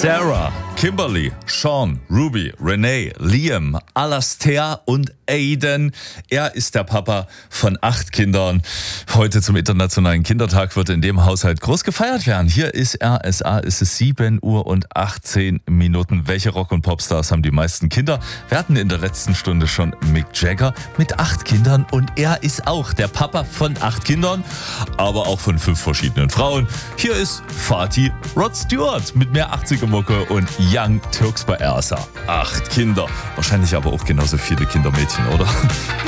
Sarah, Kimberly, Sean, Ruby, Renee, Liam, Alastair und Aiden. Er ist der Papa von 8 Kindern. Heute zum Internationalen Kindertag wird in dem Haushalt groß gefeiert werden. Hier ist RSA, es ist 7 Uhr und 18 Minuten. Welche Rock- und Popstars haben die meisten Kinder? Wir hatten in der letzten Stunde schon Mick Jagger mit 8 Kindern und er ist auch der Papa von 8 Kindern, aber auch von 5 verschiedenen Frauen. Hier ist Fatih Rod Stewart mit mehr 80er-Mucke und Young Turks bei RSA. 8 Kinder, wahrscheinlich aber auch genauso viele Kindermädchen, oder?